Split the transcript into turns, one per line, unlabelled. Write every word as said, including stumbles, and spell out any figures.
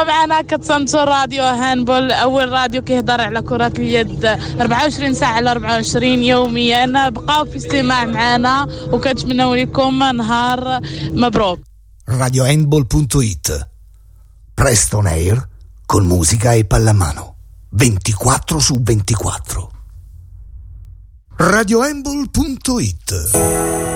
اسمعوا معنا كتصنتوا راديو هاندبول، أول راديو كيهضر على كرة اليد أربعة وعشرين ساعة على أربعة وعشرين يوميا. بقاو في استماع معنا وكنتمنوا لكم نهار مبروك.
radio handball punto it, presto on air con musica e pallamano ventiquattro su ventiquattro. radio handball punto it